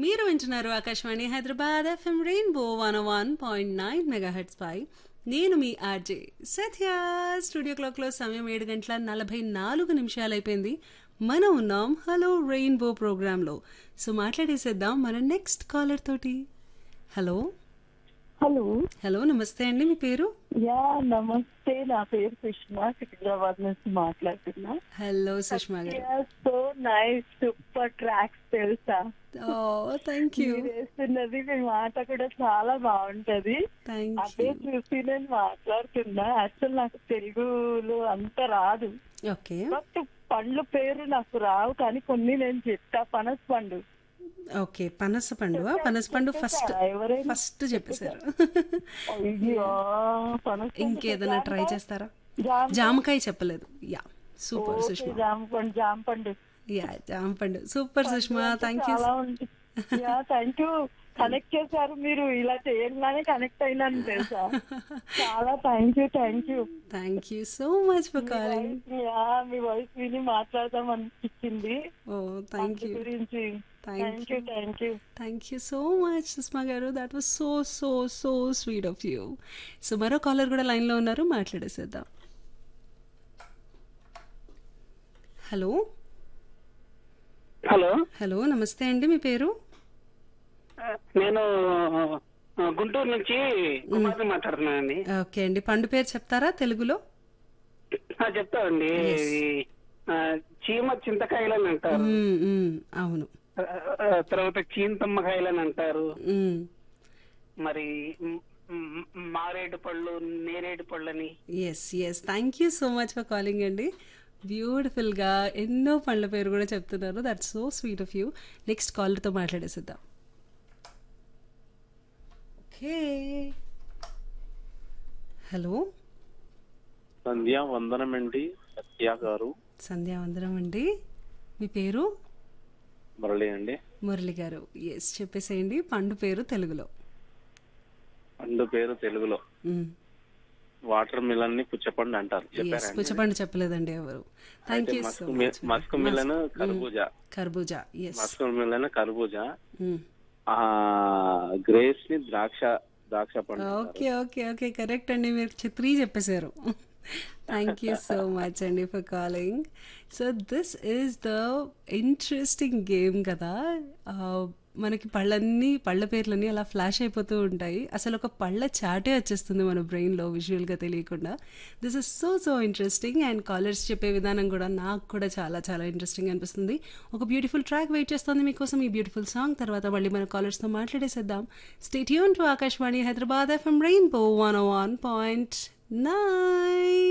మీరు వింటున్నారు Akashvani Hyderabad FM rainbow 101.9 megahertz పై నేను మీ ఆర్జే సత్య. స్టూడియో క్లాక్లో సమయం 7:44 అయిపోయింది. మనం ఉన్నాం హలో రెయిన్బో ప్రోగ్రాంలో. సో మాట్లాడేసేద్దాం మన నెక్స్ట్ కాలర్ తోటి. హలో హలో హలో నమస్తే అండి, మీ పేరు? యా నమస్తే, నా పేరు సుష్మా, సికింద్రాబాద్ నుంచి మాట్లాడుతున్నా. హలో సుష్మా గారు. సో నైస్, సూపర్ ట్రాక్స్ తెలుసా? Thank you. మీరు వేస్తున్నది మీ మాట కూడా చాలా బాగుంటది. అదే చూసి నేను మాట్లాడుతున్నా. యాక్చువల్ నాకు తెలుగులో అంత రాదు. ఓకే. బట్ పండ్లు పేరు నాకు రావు, కానీ కొన్ని నేను చెప్తా. పనస పండు. ఓకే, పనస పండు. పనస పండు ఫస్ట్ చెప్పేశారు. ఇంకేదైనా ట్రై చేస్తారా? జామకాయ చెప్పలేదు. Yeah super Sushma. జాంపండు. Yeah జాంపండు. Super Sushma, thank you. Thank you. Connect చేశారు మీరు. ఇలా చేయగానే కనెక్ట్ అయినాను తెలుసా. చాలా thank you. Thank you so much for calling. Me voice విని మాట్లాడదాం అనిపించింది. ఓ థ్యాంక్ యూ గురించి. Thank you so much Sushma గారు. That was so so so sweet of you. So మరో కాలర్ కూడా లైన్లో ఉన్నారు, మాట్లాడేసేద్దాం. హలో హలో హలో నమస్తే అండి, మీ పేరు? నేను గుంటూరు నుంచి కుమార్ మాట్లాడుతున్నానండి. ఓకే అండి, పండు పేరు చెప్తారా తెలుగులో? చెప్తామండి. చీమ చింతకాయలని అంటారు, అవును. తర్వాత చీంతమ్మకాయలని అంటారు, మరి మారేడు పళ్ళు, నేరేడు పళ్ళని. Yes thank you so much for calling అండి. బ్యూటిఫుల్ గా ఎన్నో పండ్ల పేరు కూడా చెప్తున్నారు. That's so sweet of you. Next కాలర్తో మాట్లాడేసిద్దాం. Okay hello సంధ్యావందనం అండి, సత్య గారు. సంధ్యావందనం అండి, మీ పేరు? మురళి అండి. మురళి గారు, ఎస్ చెప్పేసేయండి. పండు పేరు తెలుగులో? పండు పేరు తెలుగులో వాటర్ మిలన్ ని పుచ్చపండు అంటారు. పుచ్చపండు చెప్పలేదండి ఎవరు. Thank you so much. Musk melon కర్బూజా. మస్క్ మిలన్ కర్బూజా. గ్రేప్స్ ని ద్రాక్ష పండు. ఓకే ఓకే ఓకే కరెక్ట్ అండి, మీరు 3 చెప్పేశారు. థ్యాంక్ యూ సో మచ్ అండి for calling. So this is the interesting game కదా. మనకి పళ్ళ పేర్లన్నీ అలా ఫ్లాష్ అయిపోతూ ఉంటాయి. అసలు ఒక పళ్ళ చాటే వచ్చేస్తుంది మన బ్రెయిన్లో విజువల్గా తెలియకుండా. This is so so interesting. And callers చెప్పే విధానం కూడా నాకు కూడా చాలా చాలా ఇంట్రెస్టింగ్ అనిపిస్తుంది. ఒక బ్యూటిఫుల్ ట్రాక్ వెయిట్ చేస్తుంది మీకోసం. ఈ బ్యూటిఫుల్ సాంగ్ తర్వాత మళ్ళీ మన కాలర్స్తో మాట్లాడేసేద్దాం. Stay tune to Akashvani Hyderabad FM rainbow 101.9.